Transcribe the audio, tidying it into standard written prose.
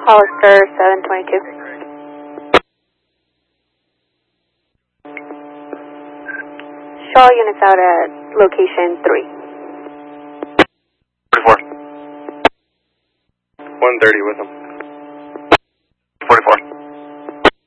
Hollister 722. Shaw units out at location 3. 44. 130 with him.